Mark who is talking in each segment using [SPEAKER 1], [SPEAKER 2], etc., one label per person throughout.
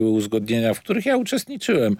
[SPEAKER 1] były uzgodnienia, w których ja uczestniczyłem.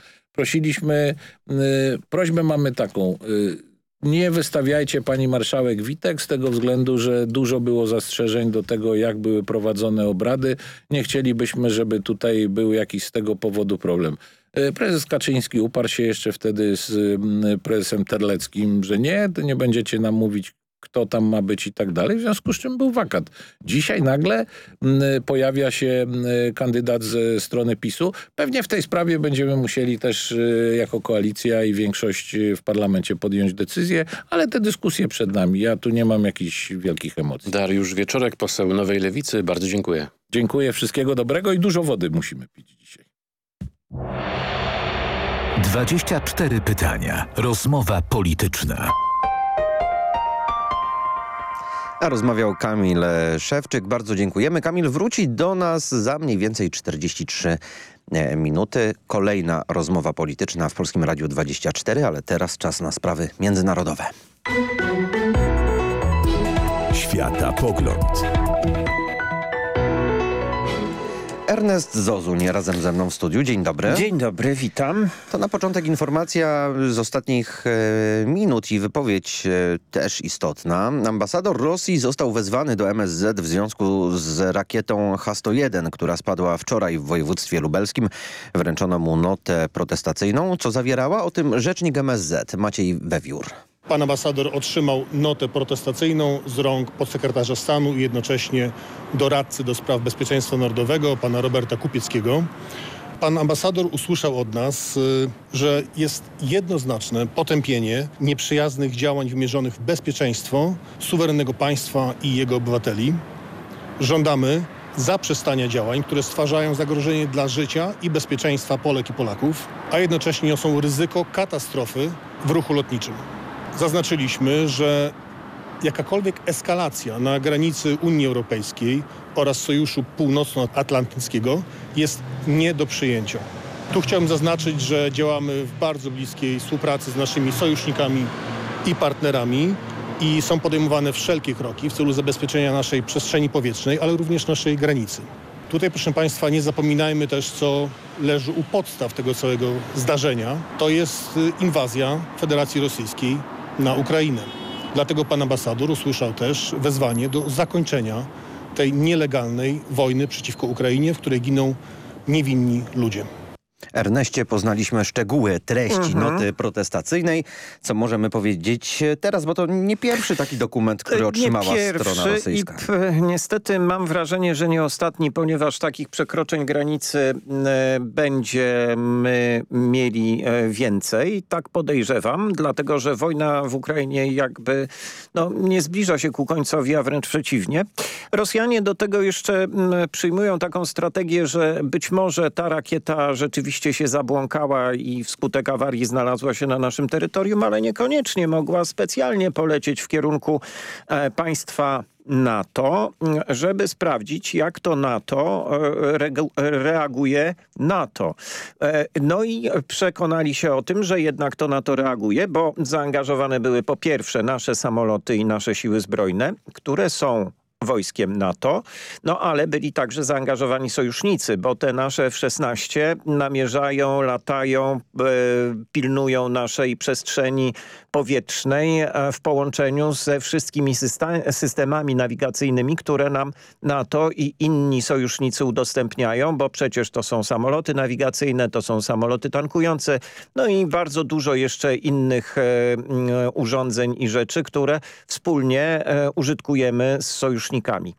[SPEAKER 1] Prośbę mamy taką. Nie wystawiajcie pani marszałek Witek z tego względu, że dużo było zastrzeżeń do tego, jak były prowadzone obrady. Nie chcielibyśmy, żeby tutaj był jakiś z tego powodu problem. Prezes Kaczyński uparł się jeszcze wtedy z prezesem Terleckim, że nie będziecie nam mówić, kto tam ma być i tak dalej, w związku z czym był wakat. Dzisiaj nagle pojawia się kandydat ze strony PiS-u. Pewnie w tej sprawie będziemy musieli też jako koalicja i większość w parlamencie podjąć decyzję, ale te dyskusje przed nami. Ja tu nie mam jakichś wielkich emocji.
[SPEAKER 2] Dariusz Wieczorek, poseł Nowej Lewicy. Bardzo dziękuję.
[SPEAKER 1] Dziękuję, wszystkiego dobrego i dużo wody musimy pić dzisiaj.
[SPEAKER 3] 24 pytania. Rozmowa polityczna.
[SPEAKER 4] A rozmawiał Kamil Szewczyk. Bardzo dziękujemy. Kamil wróci do nas za mniej więcej 43 minuty. Kolejna rozmowa polityczna w Polskim Radiu 24, ale teraz czas na sprawy międzynarodowe.
[SPEAKER 3] Światapogląd.
[SPEAKER 4] Ernest Zozuń razem ze mną w studiu. Dzień dobry.
[SPEAKER 5] Dzień dobry, witam.
[SPEAKER 4] To na początek informacja z ostatnich minut i wypowiedź też istotna. Ambasador Rosji został wezwany do MSZ w związku z rakietą H-101, która spadła wczoraj w województwie lubelskim. Wręczono mu notę protestacyjną. Co zawierała? O tym rzecznik MSZ Maciej Wewiór.
[SPEAKER 6] Pan ambasador otrzymał notę protestacyjną z rąk podsekretarza stanu i jednocześnie doradcy do spraw bezpieczeństwa narodowego, pana Roberta Kupieckiego. Pan ambasador usłyszał od nas, że jest jednoznaczne potępienie nieprzyjaznych działań wymierzonych w bezpieczeństwo suwerennego państwa i jego obywateli. Żądamy zaprzestania działań, które stwarzają zagrożenie dla życia i bezpieczeństwa Polek i Polaków, a jednocześnie niosą ryzyko katastrofy w ruchu lotniczym. Zaznaczyliśmy, że jakakolwiek eskalacja na granicy Unii Europejskiej oraz Sojuszu Północnoatlantyckiego jest nie do przyjęcia. Tu chciałbym zaznaczyć, że działamy w bardzo bliskiej współpracy z naszymi sojusznikami i partnerami i są podejmowane wszelkie kroki w celu zabezpieczenia naszej przestrzeni powietrznej, ale również naszej granicy. Tutaj, proszę Państwa, nie zapominajmy też, co leży u podstaw tego całego zdarzenia. To jest inwazja Federacji Rosyjskiej na Ukrainę. Dlatego pan ambasador usłyszał też wezwanie do zakończenia tej nielegalnej wojny przeciwko Ukrainie, w której giną niewinni ludzie.
[SPEAKER 4] Erneście, poznaliśmy szczegóły treści noty protestacyjnej. Co możemy powiedzieć teraz, bo to nie pierwszy taki dokument, który otrzymała strona rosyjska.
[SPEAKER 5] I niestety mam wrażenie, że nie ostatni, ponieważ takich przekroczeń granicy będziemy mieli więcej. Tak podejrzewam, dlatego że wojna w Ukrainie jakby nie zbliża się ku końcowi, a wręcz przeciwnie. Rosjanie do tego jeszcze przyjmują taką strategię, że być może ta rakieta rzeczywiście się zabłąkała i wskutek awarii znalazła się na naszym terytorium, ale niekoniecznie mogła specjalnie polecieć w kierunku państwa NATO, żeby sprawdzić, jak to NATO reaguje na to. No i przekonali się o tym, że jednak to NATO reaguje, bo zaangażowane były po pierwsze nasze samoloty i nasze siły zbrojne, które są wojskiem NATO, ale byli także zaangażowani sojusznicy, bo te nasze F-16 namierzają, latają, pilnują naszej przestrzeni powietrznej w połączeniu ze wszystkimi systemami nawigacyjnymi, które nam NATO i inni sojusznicy udostępniają, bo przecież to są samoloty nawigacyjne, to są samoloty tankujące, i bardzo dużo jeszcze innych urządzeń i rzeczy, które wspólnie użytkujemy z sojusznikami.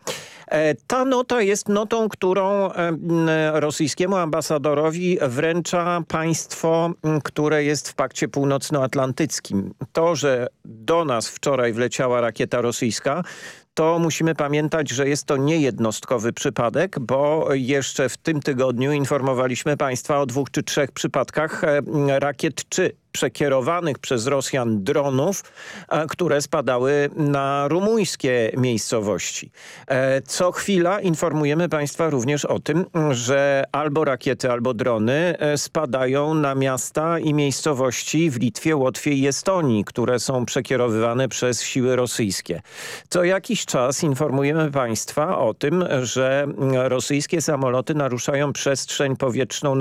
[SPEAKER 5] Ta nota jest notą, którą rosyjskiemu ambasadorowi wręcza państwo, które jest w Pakcie Północnoatlantyckim. To, że do nas wczoraj wleciała rakieta rosyjska, to musimy pamiętać, że jest to niejednostkowy przypadek, bo jeszcze w tym tygodniu informowaliśmy państwa o 2 czy 3 przypadkach rakiet czy przekierowanych przez Rosjan dronów, które spadały na rumuńskie miejscowości. Co chwila informujemy Państwa również o tym, że albo rakiety, albo drony spadają na miasta i miejscowości w Litwie, Łotwie i Estonii, które są przekierowywane przez siły rosyjskie. Co jakiś czas informujemy Państwa o tym, że rosyjskie samoloty naruszają przestrzeń powietrzną